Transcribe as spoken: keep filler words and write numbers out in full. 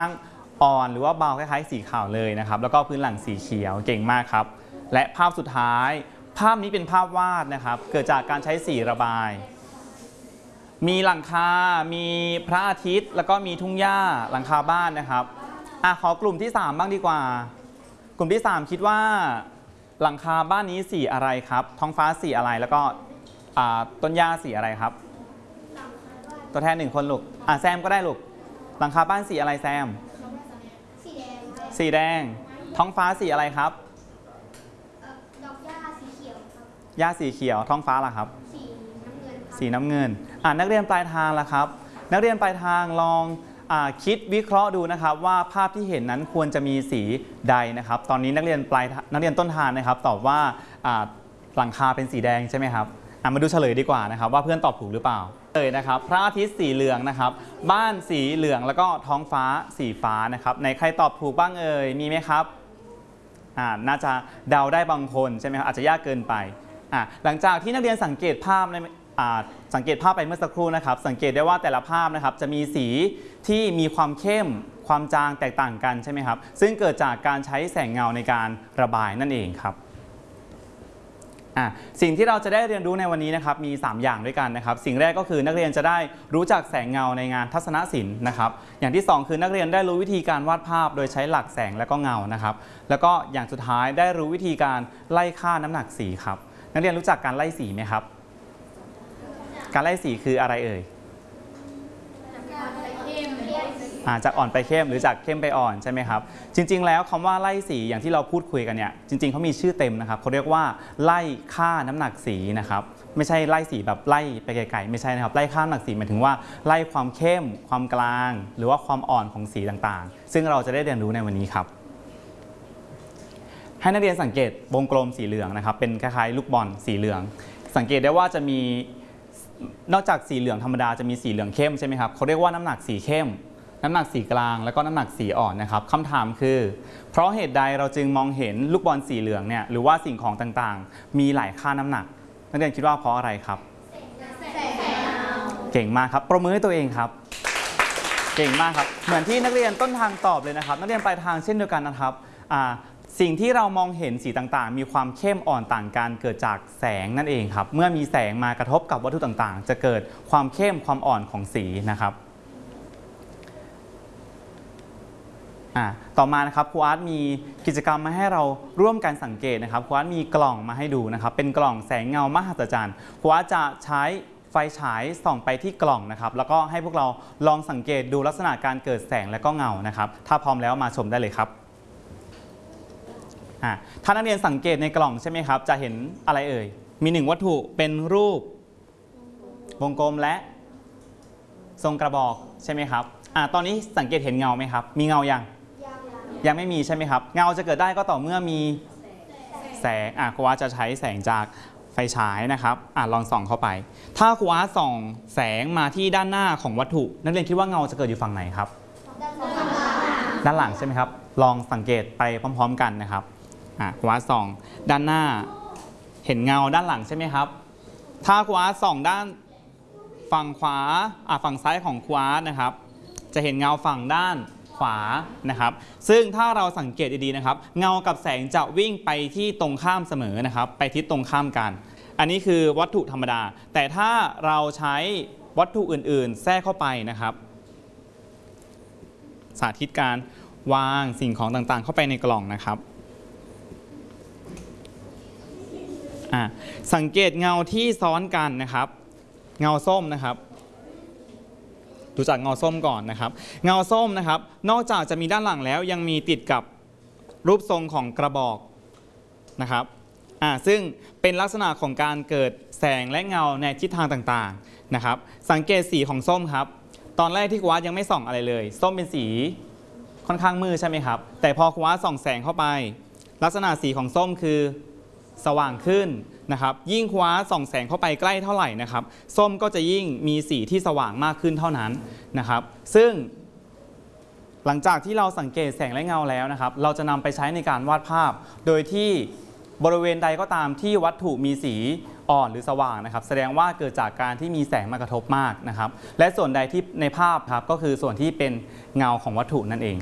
อ่อนหรือว่าเบาคล้ายๆสีขาวเลยนะครับแล้วก็พื้นหลังสีเขียวเก่งมากครับและภาพสุดท้ายภาพนี้เป็นภาพวาดนะครับเกิดจากการใช้สีระบายมีหลังคา มีพระอาทิตย์แล้วก็มีทุ่งหญ้าหลังคาบ้านนะครับอ่ะขอกลุ่มที่สามบ้างดีกว่ากลุ่มที่สามคิดว่าหลังคาบ้านนี้สีอะไรครับท้องฟ้าสีอะไรแล้วก็ต้นหญ้าสีอะไรครับตัวแทนหนึ่งคนลูกอ่ะแซมก็ได้ลูกหลังคาบ้านสีอะไรแซมสีแดงสีแดงท้องฟ้าสีอะไรครับดอกหญ้าสีเขียวครับหญ้าสีเขียวท้องฟ้าล่ะครับสีน้ำเงินสีน้ำเงินอ่ะนักเรียนปลายทางล่ะครับนักเรียนปลายทางลองอ่าคิดวิเคราะห์ดูนะครับว่าภาพที่เห็นนั้นควรจะมีสีใดนะครับตอนนี้นักเรียนปลายนักเรียนต้นทางนะครับตอบว่าอ่าหลังคาเป็นสีแดงใช่ไหมครับอ่ะมาดูเฉลยดีกว่านะครับว่าเพื่อนตอบถูกหรือเปล่าเลยนะครับพระอาทิตย์สีเหลืองนะครับบ้านสีเหลืองแล้วก็ท้องฟ้าสีฟ้านะครับในใครตอบถูกบ้างเอ่ยมีไหมครับอ่าน่าจะเดาได้บางคนใช่ไหมครับอาจจะยากเกินไปอ่าหลังจากที่นักเรียนสังเกตภาพในอ่าสังเกตภาพไปเมื่อสักครู่นะครับสังเกตได้ว่าแต่ละภาพนะครับจะมีสีที่มีความเข้มความจางแตกต่างกันใช่ไหมครับซึ่งเกิดจากการใช้แสงเงาในการระบายนั่นเองครับสิ่งที่เราจะได้เรียนรู้ในวันนี้นะครับมีสามอย่างด้วยกันนะครับสิ่งแรกก็คือนักเรียนจะได้รู้จักแสงเงาในงานทัศนศิลป์นะครับอย่างที่สองคือนักเรียนได้รู้วิธีการวาดภาพโดยใช้หลักแสงและก็เงานะครับแล้วก็อย่างสุดท้ายได้รู้วิธีการไล่ค่าน้ำหนักสีครับนักเรียนรู้จักการไล่สีไหมครับการไล่สีคืออะไรเอ่ยจากอ่อนไปเข้มหรือจากเข้มไปอ่อนใช่ไหมครับจริงๆแล้วคำว่าไล่สีอย่างที่เราพูดคุยกันเนี่ยจริงๆเขามีชื่อเต็มนะครับเขาเรียกว่าไล่ค่าน้ำหนักสีนะครับไม่ใช่ไล่สีแบบไล่ไปไกลๆไม่ใช่นะครับไล่ค่าน้ำหนักสีหมายถึงว่าไล่ความเข้มความกลางหรือว่าความอ่อนของสีต่างๆซึ่งเราจะได้เรียนรู้ในวันนี้ครับให้นักเรียนสังเกตวงกลมสีเหลืองนะครับเป็นคล้ายๆลูกบอลสีเหลืองสังเกตได้ว่าจะมีนอกจากสีเหลืองธรรมดาจะมีสีเหลืองเข้มใช่ไหมครับเขาเรียกว่าน้ำหนักสีเข้มน้ำหนักสีกลางแล้วก็น้ำหนักสีอ่อนนะครับคำถามคือเพราะเหตุใดเราจึงมองเห็นลูกบอลสีเหลืองเนี่ยหรือว่าสิ่งของต่างๆมีหลายค่าน้ำหนักนักเรียนคิดว่าเพราะอะไรครับเก่งมากครับปรบมือให้ตัวเองครับเก่งมากครับเหมือนที่นักเรียนต้นทางตอบเลยนะครับนักเรียนปลายทางเช่นเดียวกันนะครับสิ่งที่เรามองเห็นสีต่างๆมีความเข้มอ่อนต่างกันเกิดจากแสงนั่นเองครับเมื่อมีแสงมากระทบกับวัตถุต่างๆจะเกิดความเข้มความอ่อนของสีนะครับอ่าต่อมานะครับครูอาร์ตมีกิจกรรมมาให้เราร่วมกันสังเกตนะครับครูอาร์ตมีกล่องมาให้ดูนะครับเป็นกล่องแสงเงามหัศจรรย์ครูอาร์ตจะใช้ไฟฉายส่องไปที่กล่องนะครับแล้วก็ให้พวกเราลองสังเกตดูลักษณะการเกิดแสงและก็เงานะครับถ้าพร้อมแล้วมาชมได้เลยครับอ่าถ้านักเรียนสังเกตในกล่องใช่ไหมครับจะเห็นอะไรเอ่ยมีหนึ่งวัตถุเป็นรูปวงกลมและทรงกระบอกใช่ไหมครับอ่าตอนนี้สังเกตเห็นเงาไหมครับมีเงายังยังไม่มีใช่ไหมครับเงาจะเกิดได้ก็ต่อเมื่อมีแสงอ่ะครูอาร์ตจะใช้แสงจากไฟฉายนะครับอ่ะลองส่องเข้าไปถ้าครูอาร์ตส่องแสงมาที่ด้านหน้าของวัตถุนักเรียนคิดว่าเงาจะเกิดอยู่ฝั่งไหนครับด้านหลังใช่ไหมครับลองสังเกตไปพร้อมๆกันนะครับอ่ะครูอาร์ตส่องด้านหน้าเห็นเงาด้านหลังใช่ไหมครับถ้าครูอาร์ตส่องด้านฝั่งขวาอ่ะฝั่งซ้ายของครูอาร์ตนะครับจะเห็นเงาฝั่งด้านขวานะครับซึ่งถ้าเราสังเกตดีๆนะครับเงากับแสงจะวิ่งไปที่ตรงข้ามเสมอนะครับไปทิศตรงข้ามกันอันนี้คือวัตถุธรรมดาแต่ถ้าเราใช้วัตถุอื่นๆแทรกเข้าไปนะครับสาธิตการวางสิ่งของต่างๆเข้าไปในกล่องนะครับอ่ะสังเกตเงาที่ซ้อนกันนะครับเงาส้มนะครับดูจากเงาส้มก่อนนะครับเงาส้มนะครับนอกจากจะมีด้านหลังแล้วยังมีติดกับรูปทรงของกระบอกนะครับอ่าซึ่งเป็นลักษณะของการเกิดแสงและเงาในทิศทางต่างๆนะครับสังเกตสีของส้มครับตอนแรกที่ครูอาร์ตยังไม่ส่องอะไรเลยส้มเป็นสีค่อนข้างมืดใช่ไหมครับแต่พอครูอาร์ตส่องแสงเข้าไปลักษณะสีของส้มคือสว่างขึ้นนะครับยิ่งคว้าส่องแสงเข้าไปใกล้เท่าไหร่นะครับส้มก็จะยิ่งมีสีที่สว่างมากขึ้นเท่านั้นนะครับซึ่งหลังจากที่เราสังเกตแสงและเงาแล้วนะครับเราจะนำไปใช้ในการวาดภาพโดยที่บริเวณใดก็ตามที่วัตถุมีสีอ่อนหรือสว่างนะครับแสดงว่าเกิดจากการที่มีแสงมากระทบมากนะครับและส่วนใดที่ในภาพครับก็คือส่วนที่เป็นเงาของวัตถุนั่นเอง